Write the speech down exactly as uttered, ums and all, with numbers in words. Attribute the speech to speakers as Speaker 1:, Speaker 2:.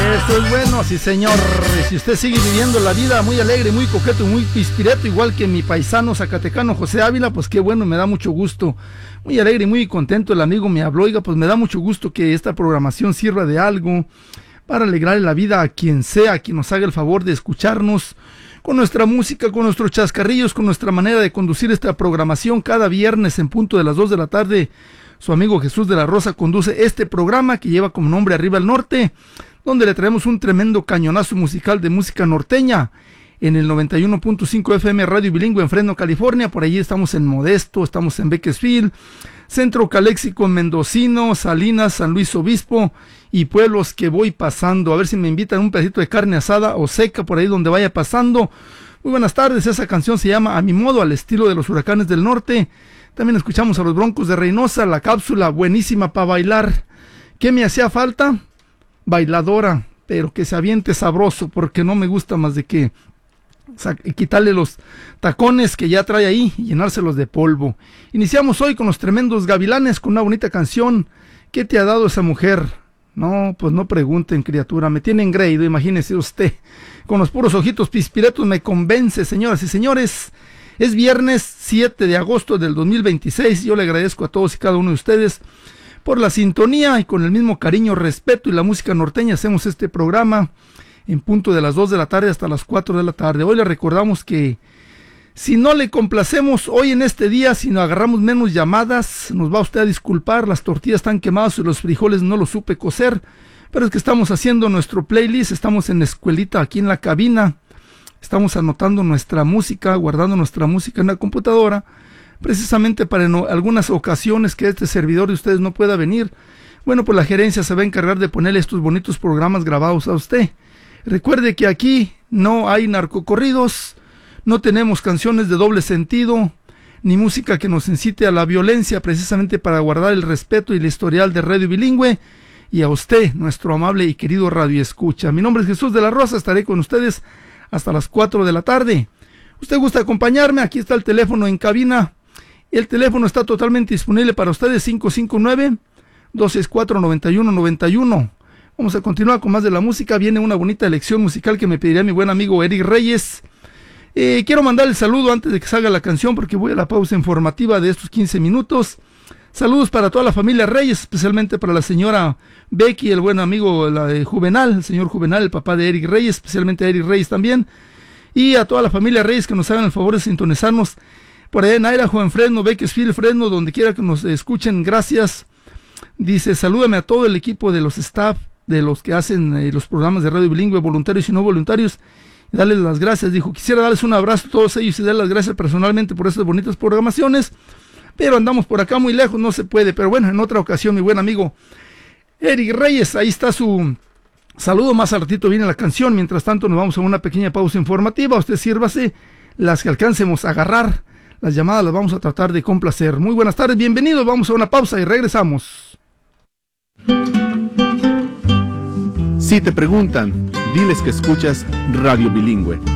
Speaker 1: Eso es bueno, sí señor. Si usted sigue viviendo la vida muy alegre, muy coqueto, muy pispireto, igual que mi paisano zacatecano José Ávila, pues qué bueno, me da mucho gusto. Muy alegre y muy contento, el amigo me habló, oiga, pues me da mucho gusto que esta programación sirva de algo para alegrar la vida a quien sea, a quien nos haga el favor de escucharnos con nuestra música, con nuestros chascarrillos, con nuestra manera de conducir esta programación. Cada viernes en punto de las dos de la tarde, su amigo Jesús de la Rosa conduce este programa que lleva como nombre Arriba al Norte, donde le traemos un tremendo cañonazo musical de música norteña en el noventa y uno punto cinco F M Radio Bilingüe en Fresno, California. Por allí estamos en Modesto, estamos en Bakersfield, Centro Caléxico, Mendocino, Salinas, San Luis Obispo y pueblos que voy pasando. A ver si me invitan un pedacito de carne asada o seca por ahí donde vaya pasando. Muy buenas tardes, esa canción se llama A Mi Modo, al estilo de los Huracanes del Norte. También escuchamos a los Broncos de Reynosa, la cápsula buenísima para bailar. ¿Qué me hacía falta? Bailadora, pero que se aviente sabroso, porque no me gusta más de que quitarle los tacones que ya trae ahí y llenárselos de polvo. Iniciamos hoy con los tremendos Gavilanes, con una bonita canción. ¿Qué te ha dado esa mujer? No, pues no pregunten, criatura, me tiene engreído, imagínese usted. Con los puros ojitos pispiretos me convence, señoras y señores. Es viernes siete de agosto del dos mil veintiséis. Yo le agradezco a todos y cada uno de ustedes por la sintonía, y con el mismo cariño, respeto y la música norteña hacemos este programa en punto de las dos de la tarde hasta las cuatro de la tarde. Hoy le recordamos que si no le complacemos hoy en este día, si no agarramos menos llamadas, nos va usted a disculpar, las tortillas están quemadas y los frijoles no los supe cocer, pero es que estamos haciendo nuestro playlist, estamos en la escuelita aquí en la cabina, estamos anotando nuestra música, guardando nuestra música en la computadora, precisamente para en algunas ocasiones que este servidor de ustedes no pueda venir. Bueno, pues la gerencia se va a encargar de ponerle estos bonitos programas grabados a usted. Recuerde que aquí no hay narcocorridos, no tenemos canciones de doble sentido, ni música que nos incite a la violencia, precisamente para guardar el respeto y el historial de Radio Bilingüe, y a usted, nuestro amable y querido radio escucha. Mi nombre es Jesús de la Rosa, estaré con ustedes hasta las cuatro de la tarde. ¿Usted gusta acompañarme? Aquí está el teléfono en cabina. El teléfono está totalmente disponible para ustedes, cinco cinco nueve, dos seis cuatro, nueve uno nueve uno. Vamos a continuar con más de la música. Viene una bonita elección musical que me pediría mi buen amigo Eric Reyes. Eh, quiero mandar el saludo antes de que salga la canción, porque voy a la pausa informativa de estos quince minutos. Saludos para toda la familia Reyes, especialmente para la señora Becky, el buen amigo la de Juvenal, el señor Juvenal, el papá de Eric Reyes, especialmente a Eric Reyes también. Y a toda la familia Reyes que nos hagan el favor de sintonizarnos por allá en Idaho, en Fresno, Bakersfield, Fresno, donde quiera que nos escuchen, gracias. Dice, salúdame a todo el equipo de los staff, de los que hacen eh, los programas de Radio Bilingüe, voluntarios y no voluntarios, y darles las gracias. Dijo, quisiera darles un abrazo a todos ellos y darles las gracias personalmente por estas bonitas programaciones, pero andamos por acá muy lejos, no se puede. Pero bueno, en otra ocasión, mi buen amigo Eric Reyes, ahí está su saludo. Más al ratito viene la canción. Mientras tanto, nos vamos a una pequeña pausa informativa. Usted sírvase las que alcancemos a agarrar. Las llamadas las vamos a tratar de complacer. Muy buenas tardes, bienvenidos. Vamos a una pausa y regresamos.
Speaker 2: Si te preguntan, diles que escuchas Radio Bilingüe.